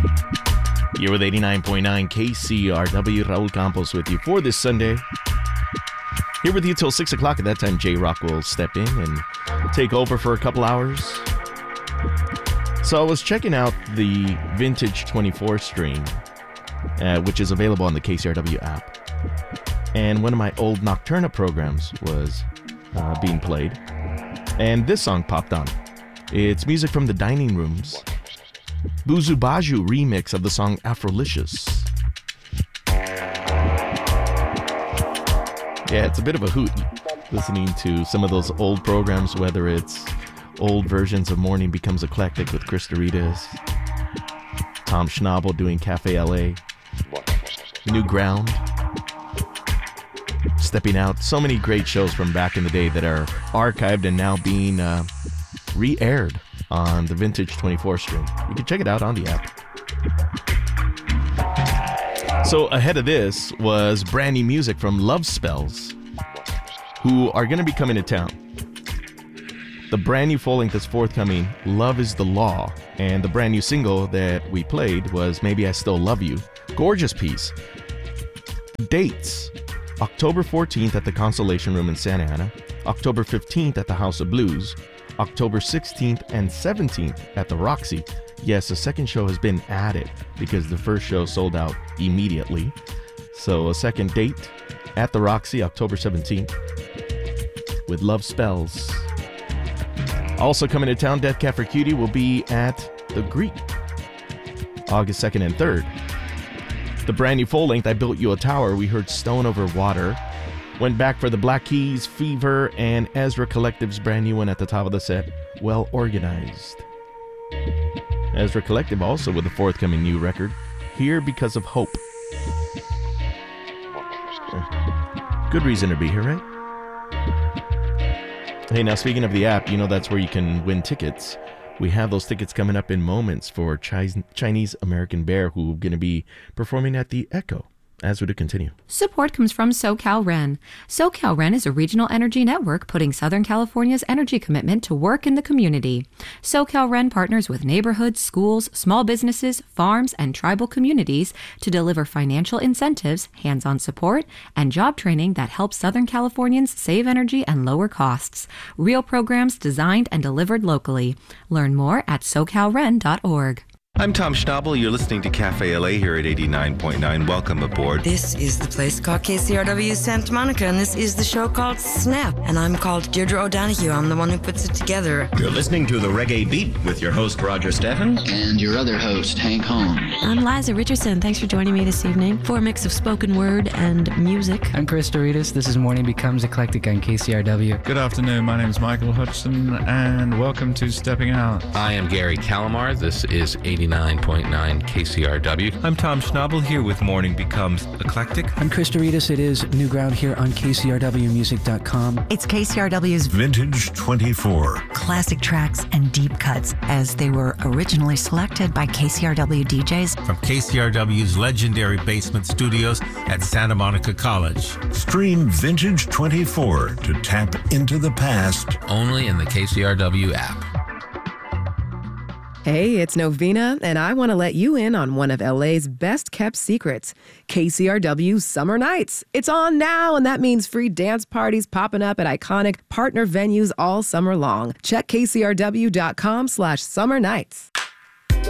You're with 89.9 KCRW. Raul Campos with you for this Sunday. Here with you till 6 o'clock. At that time, J-Rock will step in and take over for a couple hours. So I was checking out the Vintage 24 stream, which is available on the KCRW app. And one of my old Nocturna programs was being played. And this song popped on. It's music from the Dining Rooms. Buzu Baju remix of the song Afrolicious. Yeah, it's a bit of a hoot listening to some of those old programs, whether it's old versions of Morning Becomes Eclectic with Chris Doritas, Tom Schnabel doing Cafe LA, New Ground, Stepping Out. So many great shows from back in the day that are archived and now being re-aired on the Vintage 24 stream. You can check it out on the app. So ahead of this was brand new music from Love Spells, who are going to be coming to town. The brand new full-length is forthcoming, Love is the Law, and the brand new single that we played was Maybe I Still Love You. Gorgeous piece. Dates: October 14th at the Constellation Room in Santa Ana, October 15th at the House of Blues, October 16th and 17th at the Roxy. Yes, a second show has been added because the first show sold out immediately. So a second date at the Roxy, October 17th, with Love Spells. Also coming to town, Death Cab for Cutie will be at the Greek, August 2nd and 3rd. The brand new full-length, I Built You a Tower, we heard Stone Over Water. Went back for the Black Keys, Fever, and Ezra Collective's brand new one at the top of the set, Well Organized. Ezra Collective also with a forthcoming new record, Here Because of Hope. Good reason to be here, right? Hey, now speaking of the app, you know that's where you can win tickets. We have those tickets coming up in moments for Chinese American Bear, who are going to be performing at the Echo. As we do continue. Support comes from SoCal REN. SoCal REN is a regional energy network putting Southern California's energy commitment to work in the community. SoCal REN partners with neighborhoods, schools, small businesses, farms, and tribal communities to deliver financial incentives, hands-on support, and job training that helps Southern Californians save energy and lower costs. Real programs designed and delivered locally. Learn more at socalren.org. I'm Tom Schnabel. You're listening to Cafe LA here at 89.9. Welcome aboard. This is the place called KCRW Santa Monica, and this is the show called Snap. And I'm called Deirdre O'Donoghue. I'm the one who puts it together. You're listening to The Reggae Beat with your host, Roger Steffen. And your other host, Hank Holmes. I'm Liza Richardson. Thanks for joining me this evening for a mix of spoken word and music. I'm Chris Doritas. This is Morning Becomes Eclectic on KCRW. Good afternoon. My name is Michael Hutchison, and welcome to Stepping Out. I am Gary Calamar. This is 89.9 KCRW. I'm Tom Schnabel here with Morning Becomes Eclectic. I'm Chris Doritas. It is New Ground here on KCRWmusic.com. It's KCRW's Vintage 24. Classic tracks and deep cuts as they were originally selected by KCRW DJs. From KCRW's legendary basement studios at Santa Monica College. Stream Vintage 24 to tap into the past. Only in the KCRW app. Hey, it's Novena, and I want to let you in on one of LA's best-kept secrets, KCRW Summer Nights. It's on now, and that means free dance parties popping up at iconic partner venues all summer long. Check kcrw.com/summer nights.